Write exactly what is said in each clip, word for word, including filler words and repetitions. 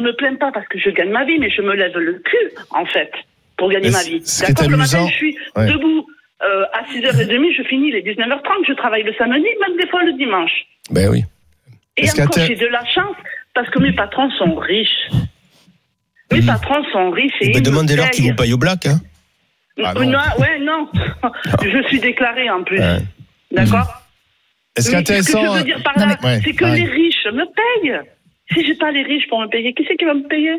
me plains pas parce que je gagne ma vie, mais je me lève le cul, en fait, pour gagner mais ma vie. Ce qui est D'accord, amusant, le matin, je suis ouais. debout euh, à six heures trente, je finis les dix-neuf heures trente, je travaille le samedi, même des fois le dimanche. Ben oui. Et Est-ce encore, qu'à j'ai de la chance parce que mes patrons sont riches. Mes Mmh. patrons sont riches et bah, ils demandez-leur me qu'ils vous payent au black. Hein. Ah non. non. non, ouais, non. Je suis déclarée en plus. Ouais. D'accord. Est-ce Mais qu'intéressant, ce que je veux dire par non, là, mais, ouais, c'est que pareil. les riches me payent. Si j'ai pas les riches pour me payer, qui c'est qui va me payer?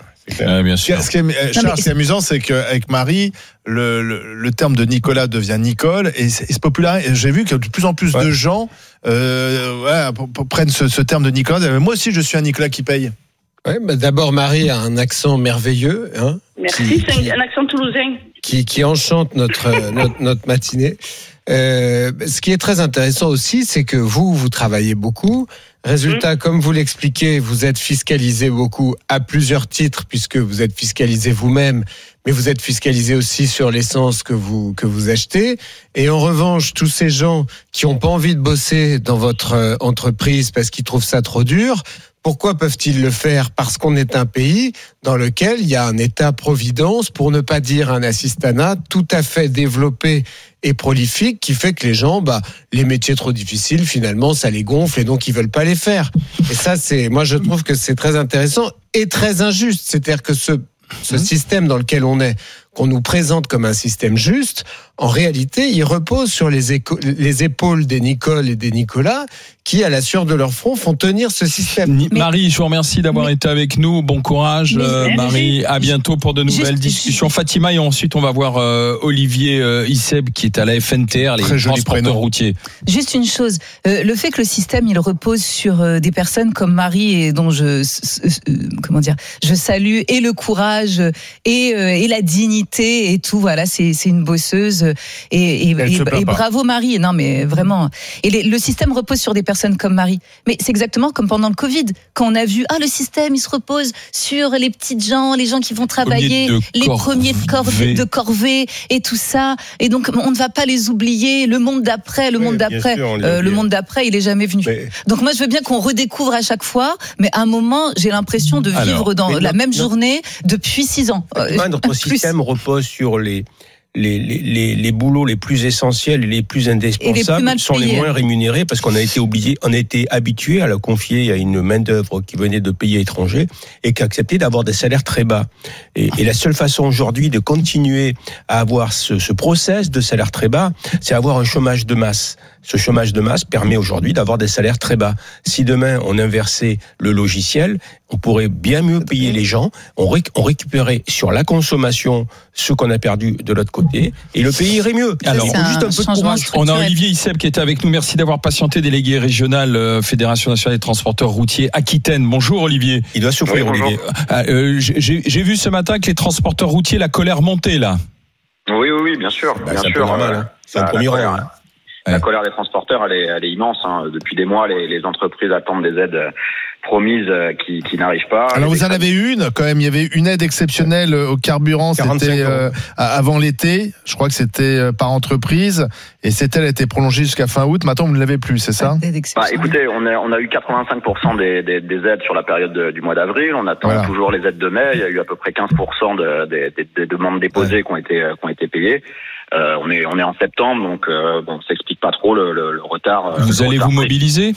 Ah, bien sûr. Ce qui est, euh, Charles, ce qui est amusant, c'est qu'avec Marie, le, le, le terme de Nicolas devient Nicole et c'est, c'est populaire. Et j'ai vu que de plus en plus ouais. de gens euh, ouais, p- p- prennent ce, ce terme de Nicolas. Moi aussi, je suis un Nicolas qui paye. Ouais, bah d'abord, Marie a un accent merveilleux. Hein, Merci, qui, c'est qui, un accent toulousain. Qui, qui enchante notre, notre, notre matinée. Euh, ce qui est très intéressant aussi, c'est que vous, vous travaillez beaucoup. Résultat, mmh. comme vous l'expliquez, vous êtes fiscalisé beaucoup à plusieurs titres, puisque vous êtes fiscalisé vous-même, mais vous êtes fiscalisé aussi sur l'essence que vous que vous achetez. Et en revanche, tous ces gens qui n'ont pas envie de bosser dans votre entreprise parce qu'ils trouvent ça trop dur, pourquoi peuvent-ils le faire? Parce qu'on est un pays dans lequel il y a un État-providence, pour ne pas dire un assistanat, tout à fait développé et prolifique, qui fait que les gens, bah, les métiers trop difficiles, finalement, ça les gonfle et donc ils veulent pas les faire. Et ça, c'est, moi, je trouve que c'est très intéressant et très injuste. C'est-à-dire que ce, ce mmh. système dans lequel on est, qu'on nous présente comme un système juste, en réalité, il repose sur les, éco- les épaules des Nicole et des Nicolas qui, à la sueur de leur front, font tenir ce système. Mais, Marie, je vous remercie d'avoir mais, été avec nous. Bon courage, mais, euh, Marie. À bientôt pour de nouvelles juste, discussions. Fatima, et ensuite, on va voir euh, Olivier euh, Isseb qui est à la F N T R, les transporteurs routiers. Juste une chose, euh, le fait que le système, il repose sur euh, des personnes comme Marie et dont je, euh, comment dire, je salue et le courage et, euh, et la dignité et tout. Voilà, c'est, c'est une bosseuse. Et, et, et, et bravo Marie, non mais vraiment. Et les, le système repose sur des personnes comme Marie. Mais c'est exactement comme pendant le Covid, quand on a vu ah le système il se repose sur les petites gens, les gens qui vont travailler, les premiers de corvée, de corvée et tout ça. Et donc on ne va pas les oublier. Le monde d'après, le oui, monde d'après, sûr, euh, le monde d'après, il est jamais venu. Mais... Donc moi je veux bien qu'on redécouvre à chaque fois, mais à un moment j'ai l'impression de vivre Alors, dans la non, même non. journée depuis six ans. Euh, notre système repose sur les Les, les, les boulots les plus essentiels et les plus indispensables les plus sont les moins rémunérés parce qu'on a été oublié, on a été habitué à la confier à une main-d'œuvre qui venait de pays étrangers et qui acceptait d'avoir des salaires très bas. Et, et la seule façon aujourd'hui de continuer à avoir ce, ce process de salaire très bas, c'est avoir un chômage de masse. Ce chômage de masse permet aujourd'hui d'avoir des salaires très bas. Si demain on inversait le logiciel, on pourrait bien mieux payer les gens, on, ré, on récupérait sur la consommation ce qu'on a perdu de l'autre côté, et le pays irait mieux. Alors, c'est juste un, un peu de courage. On a Olivier Isseb qui était avec nous. Merci d'avoir patienté, délégué régional euh, Fédération nationale des transporteurs routiers Aquitaine. Bonjour Olivier. Il doit souffrir, oui, Olivier. Euh, euh, j'ai, j'ai vu ce matin que les transporteurs routiers, la colère montait là. Oui, oui, oui, bien sûr, bah, bien c'est sûr. Normal, hein. C'est un premier rang. Hein. La ouais. colère des transporteurs, elle est, elle est immense. Hein. Depuis des mois, les, les entreprises attendent des aides promises qui, qui n'arrivent pas. Alors vous en avez une quand même. Il y avait une aide exceptionnelle au carburant. C'était euh, avant l'été. Je crois que c'était par entreprise. Et cette aide a été prolongée jusqu'à fin août. Maintenant, vous ne l'avez plus, c'est ça? Bah, écoutez, on a, on a eu quatre-vingt-cinq pour cent des, des, des aides sur la période de, du mois d'avril. On attend voilà. toujours les aides de mai. Il y a eu à peu près quinze pour cent de, de, de, de demandes déposées ouais. qui ont été, qui ont été payées. Euh, on est on est en septembre, donc euh, bon, ça explique pas trop le, le, le retard. Vous le allez retard vous mobiliser?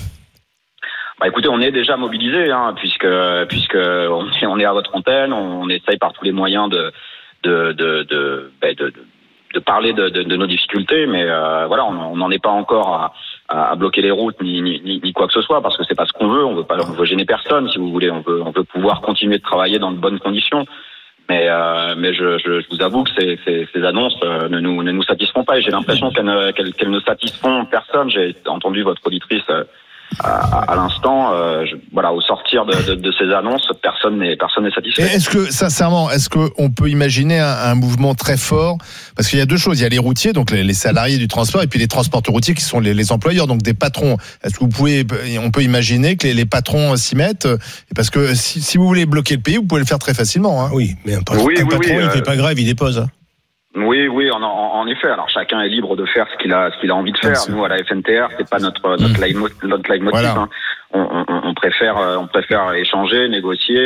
Bah écoutez, on est déjà mobilisé, hein, puisque puisque on est, on est à votre antenne, on, on essaye par tous les moyens de de de de de, de, de parler de, de, de nos difficultés, mais euh, voilà, on n'en est pas encore à, à bloquer les routes ni, ni ni quoi que ce soit, parce que c'est pas ce qu'on veut. On veut pas, on veut gêner personne, si vous voulez. On veut on veut pouvoir continuer de travailler dans de bonnes conditions. Mais, euh, mais je, je, je vous avoue que ces, ces, ces annonces euh, ne, nous, ne nous satisfont pas et j'ai l'impression qu'elles ne, qu'elles, qu'elles ne satisfont personne. J'ai entendu votre auditrice euh, à, à l'instant. Euh, je, voilà, au sortir de, de, de ces annonces, personne n'est, personne n'est satisfait. Et est-ce que, sincèrement, est-ce qu'on peut imaginer un, un mouvement très fort? Parce qu'il y a deux choses. Il y a les routiers, donc les, les salariés du transport, et puis les transporteurs routiers qui sont les, les employeurs, donc des patrons. Est-ce que vous pouvez, on peut imaginer que les, les patrons s'y mettent? Parce que si, si vous voulez bloquer le pays, vous pouvez le faire très facilement. Hein. Oui, mais un, patron, oui, un oui, patron, oui, il ne euh... fait pas grève, il dépose. Hein. Oui, oui, en, en, en effet. Alors chacun est libre de faire ce qu'il a, ce qu'il a envie de faire. Nous, à la F N T R, c'est pas notre notre leitmotiv. Notre leitmotiv voilà. hein. on, on, on préfère, on préfère échanger, négocier.